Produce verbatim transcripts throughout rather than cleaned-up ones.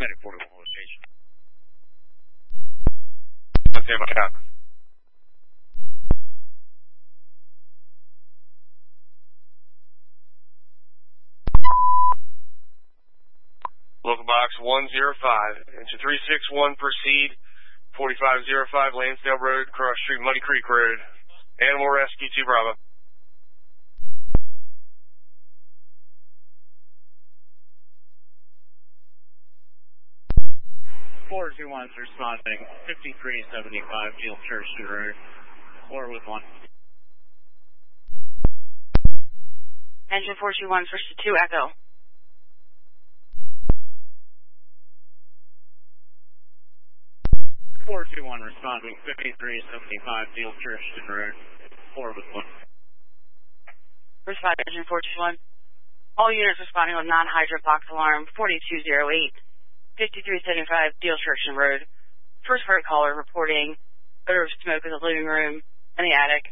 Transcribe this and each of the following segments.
Medic forty-one location. Okay, my God. Local box one zero five, into three six one, proceed, forty-five oh five Lansdale Road, Cross Street, Muddy Creek Road, Animal Rescue two Bravo. four two one is responding, fifty-three seventy-five Deal Church Road, four with one. Engine four two one, switch to two Echo. four two one responding, fifty-three seventy-five Deal Church Road, four with one. Respond, Engine four two one. All units responding on non-hydro box alarm forty-two oh eight, fifty-three seventy-five Deal Church Road. First part caller reporting odor of smoke in the living room and the attic.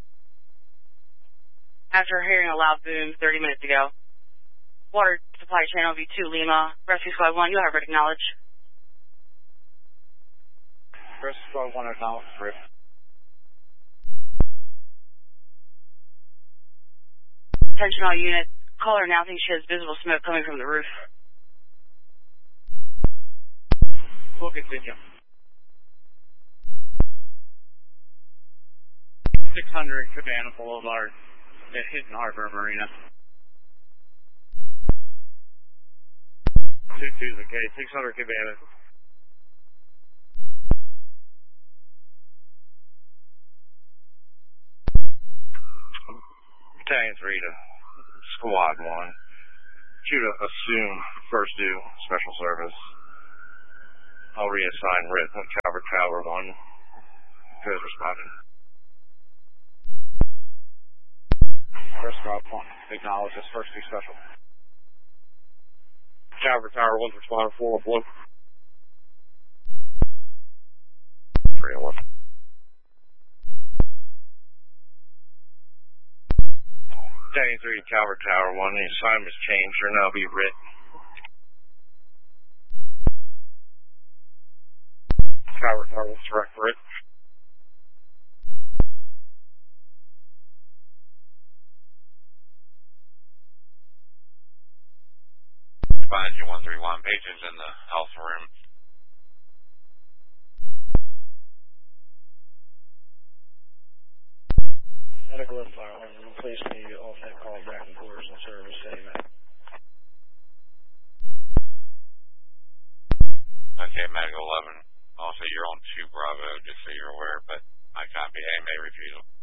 After hearing a loud boom thirty minutes ago. Water supply channel V two Lima, Rescue Squad one, you have it acknowledged. Rescue Squad one acknowledged, Rick. Attention all units. Caller now thinks she has visible smoke coming from the roof. We'll continue. six hundred Cabana Boulevard at Hidden Harbor Marina. two two is okay, six hundred Cabana. Battalion three to Squad one. Due to assume first due special service. I'll reassign Rit at Calvert Tower one. Who is responding? First Squad one, acknowledge this first due special. Calvert Tower one's responding four one one. three oh one. Battalion three to Calvert Tower one, the assignment's changed, or now be Rit. Calvert Tower one's direct Rit. Find you one three one, patients in the health room. Medical eleven fire alarm, please be off that call back and quarters and service, say that. Okay, Medical eleven. Also, you're on two Bravo, just so you're aware, but I copy A M A refusal.